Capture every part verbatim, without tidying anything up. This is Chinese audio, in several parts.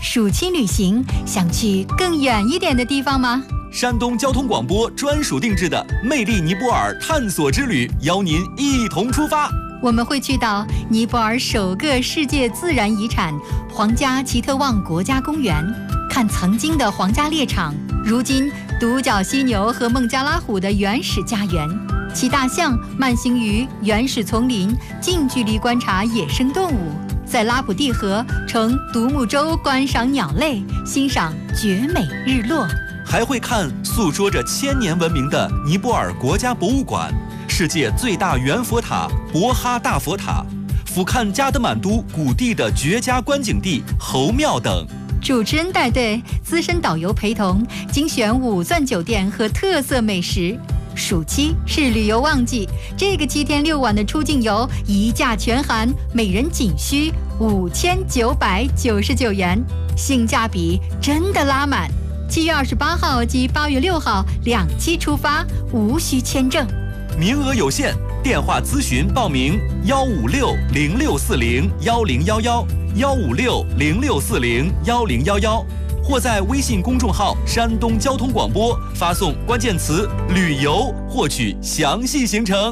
暑期旅行，想去更远一点的地方吗？ 山东交通广播专属定制的魅力尼泊尔探索之旅，邀您一同出发。 我们会去到尼泊尔首个世界自然遗产皇家奇特旺国家公园，看曾经的皇家猎场，如今独角犀牛和孟加拉虎的原始家园，骑大象慢行于原始丛林，近距离观察野生动物，在拉普蒂河乘独木舟观赏鸟类，欣赏绝美日落。 还会看诉说着千年文明的尼泊尔国家博物馆，世界最大圆佛塔博哈大佛塔，俯瞰加德满都古地的绝佳观景地侯庙等。 主持人带队，资深导游陪同，精选五钻酒店和特色美食。暑期是旅游旺季，这个七天六晚的出境游一价全含，每人仅需五千九百九十九元，性价比真的拉满。七月二十八号及八月六号两期出发，无需签证， 名额有限，电话咨询报名幺五六零六四零幺零幺幺幺五六零六四零幺零幺幺，或在微信公众号山东交通广播发送关键词旅游获取详细行程。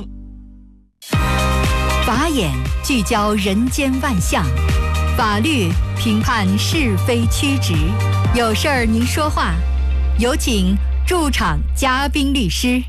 法眼聚焦人间万象，法律评判是非曲直，有事儿您说话，有请驻场嘉宾律师。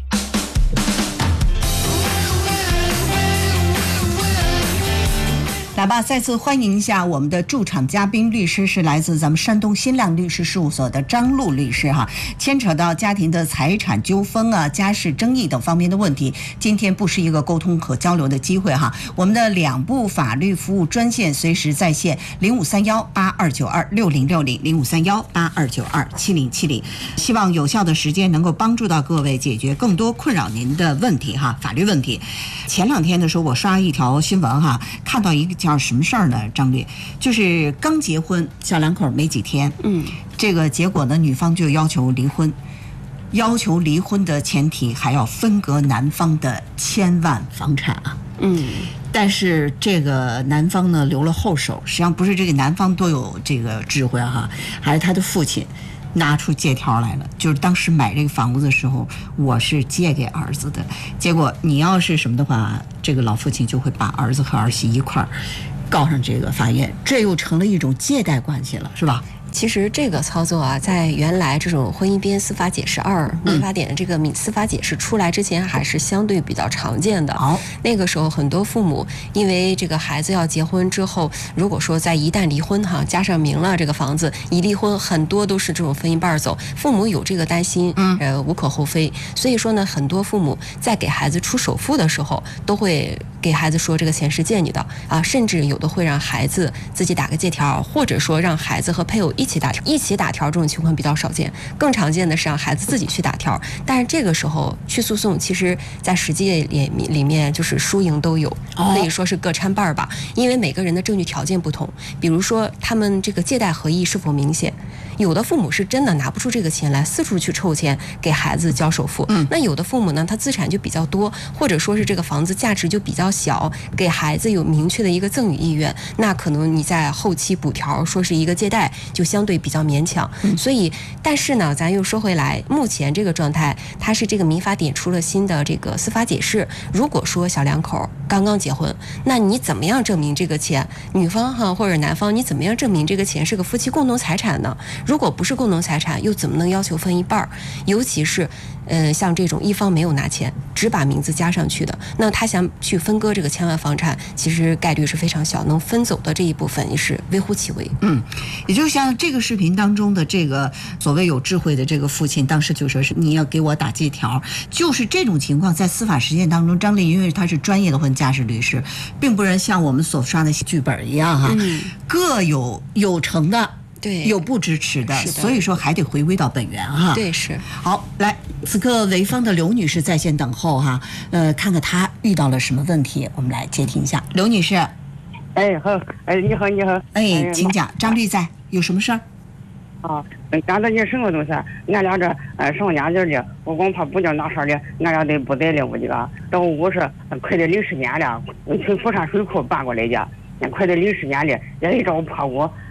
来吧，再次欢迎一下我们的驻场嘉宾律师，是来自咱们山东新亮律师事务所的张璐律师哈。牵扯到家庭的财产纠纷啊、家事争议等方面的问题，今天不是一个沟通和交流的机会哈。我们的两部法律服务专线随时在线，零五三幺八二九二六零六零零五三幺八二九二七零七零，希望有效的时间能够帮助到各位解决更多困扰您的问题哈，法律问题。前两天的时候，我刷一条新闻哈，看到一个叫什么事儿呢？张律，就是刚结婚小两口没几天，嗯，这个结果呢，女方就要求离婚，要求离婚的前提还要分割男方的千万房产啊，嗯，但是这个男方呢留了后手，实际上不是这个男方多有这个智慧哈，还是他的父亲拿出借条来了，就是当时买这个房子的时候，我是借给儿子的，结果你要是什么的话，这个老父亲就会把儿子和儿媳一块儿告上这个法院，这又成了一种借贷关系了，是吧？ 其实这个操作啊，在原来这种婚姻编司法解释二民法典的这个民司法解释出来之前，还是相对比较常见的。 好， 那个时候很多父母因为这个孩子要结婚之后，如果说在一旦离婚哈，加上名了这个房子一离婚，很多都是这种分一半走，父母有这个担心，呃，无可厚非。所以说呢，很多父母在给孩子出首付的时候，都会给孩子说这个钱是借你的啊，甚至有的会让孩子自己打个借条，或者说让孩子和配偶一起打条，一起打条这种情况比较少见，更常见的是让孩子自己去打条。但是这个时候去诉讼，其实在实际里里面就是输赢都有，可以说是各掺半吧，因为每个人的证据条件不同。比如说他们这个借贷合意是否明显，有的父母是真的拿不出这个钱来，四处去凑钱给孩子交首付。嗯，那有的父母呢，他资产就比较多，或者说是这个房子价值就比较小，给孩子有明确的一个赠与意愿，那可能你在后期补条说是一个借贷，就相对比较勉强。嗯，所以但是呢，咱又说回来，目前这个状态，它是这个民法典出了新的这个司法解释。如果说小两口刚刚结婚，那你怎么样证明这个钱，女方哈或者男方，你怎么样证明这个钱是个夫妻共同财产呢？如果不是共同财产，又怎么能要求分一半？尤其是呃，像这种一方没有拿钱，只把名字加上去的，那他想去分割这个千万房产，其实概率是非常小，能分走的这一部分也是微乎其微。 嗯，也就像这个视频当中的这个所谓有智慧的这个父亲，当时就说是你要给我打借条，就是这种情况在司法实践当中，张丽因为他是专业的婚家事律师，并不是像我们所刷的剧本一样哈，嗯、各有有成的。 对， 有不支持的，所以说还得回归到本源哈。 对，是。 好，来，此刻潍坊的刘女士在线等候哈，呃，看看她遇到了什么问题，我们来接听一下。刘女士， 哎，好，哎，你好，你好， 哎，请讲，张律在，有什么事儿？ 啊，俺这些什么东西，俺俩这呃上家这的，我光怕不叫哪事儿的，俺俩得不得了我这个，这我是快得零十年了，我从福山水库搬过来的。快得零十年了，也一找破屋，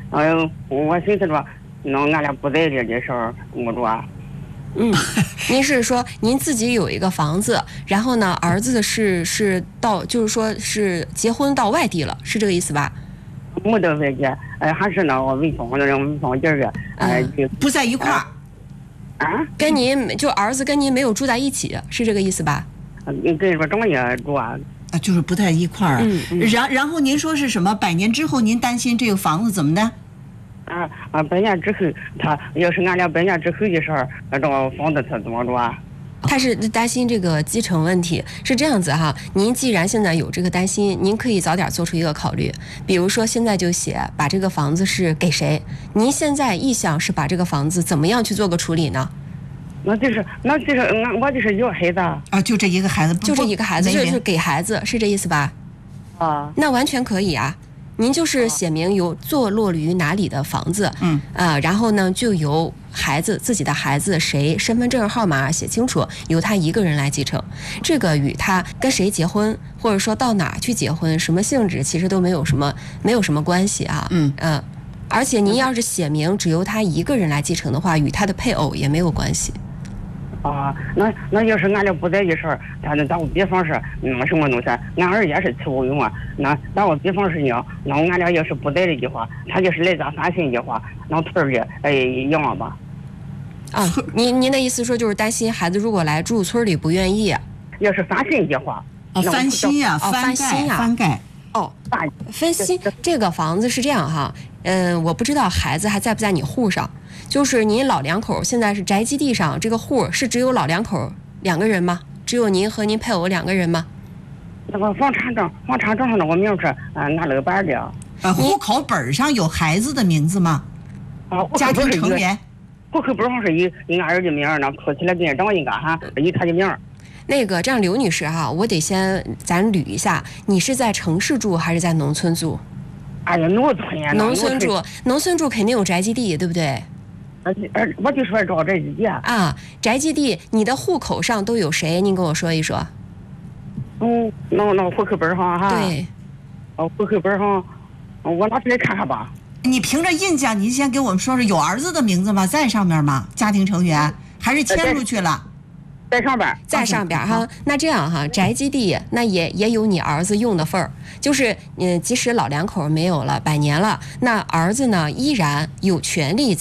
嗯，我寻思着，那俺俩不在这的时候，我说。 嗯，您是说您自己有一个房子，然后呢，儿子是是到就是说是结婚到外地了，是这个意思吧？ 没到外地，呃，还是那我潍坊那种潍坊地儿的，呃，就不在一块儿。 啊？ 跟您就儿子跟您没有住在一起，是这个意思吧？ 嗯，跟说庄业住啊。 啊，就是不在一块儿。 嗯嗯。 然然后您说是什么？百年之后您担心这个房子怎么的？ 啊啊！百年之后，他要是俺俩百年之后的时候，那这个房子他怎么着啊？ 他是担心这个继承问题，是这样子哈。您既然现在有这个担心，您可以早点做出一个考虑，比如说现在就写把这个房子是给谁。您现在意向是把这个房子怎么样去做个处理呢？ 那就是，那就是俺我就是要孩子啊，就这一个孩子， 就这一个孩子，就是给孩子，是这意思吧？ 啊， 那完全可以啊。您就是写明有坐落于哪里的房子，嗯啊、呃，然后呢，就由孩子自己的孩子谁身份证号码写清楚，由他一个人来继承。这个与他跟谁结婚，或者说到哪去结婚，什么性质，其实都没有什么没有什么关系啊。嗯嗯、呃，而且您要是写明只由他一个人来继承的话，与他的配偶也没有关系。 啊，那那要是俺俩不在一时候，咱就打个比方是，嗯，什么东西？俺儿也是伺候用啊。那打个比方是呢，那俺俩要是不在这的话，他就是来咱三亲的话，那村儿里哎养吧。 啊，您您的意思说就是担心孩子如果来住村里不愿意？ 要是翻新的话， 哦，翻新呀， 哦，翻新呀， 翻盖。 哦，分析这个房子是这样哈，嗯、呃，我不知道孩子还在不在你户上，就是您老两口现在是宅基地上这个户是只有老两口两个人吗？只有您和您配偶两个人吗？ 那个房产证，房产证上的我名是啊拿了板的。 呃，户口本上有孩子的名字吗？ 啊， 家庭成员。 户口本上是以以俺儿的名儿呢，说起来给人长一个哈，以他的名儿。 那个这样，刘女士哈，我得先咱捋一下，你是在城市住还是在农村住？ 哎呀，农村呀， 农村住，农村住肯定有宅基地，对不对？ 呃，我就说找宅基地啊。 啊，宅基地，你的户口上都有谁？您跟我说一说。 嗯，那那户口本上哈。 对。 哦，户口本上，我拿出来看看吧。 你凭着印象，你先给我们说说有儿子的名字吗？在上面吗？家庭成员还是迁出去了？ 在上边， 在上边哈。那这样哈，宅基地那也也有你儿子用的份儿，就是嗯，即使老两口没有了，百年了，那儿子呢依然有权利。